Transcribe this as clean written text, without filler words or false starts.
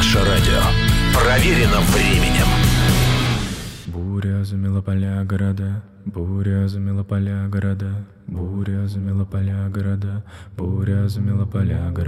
Наше радио. Проверено временем. Буря замела поля, города. Буря замела поля, города. Буря замела поля, города. Буря замела поля, города.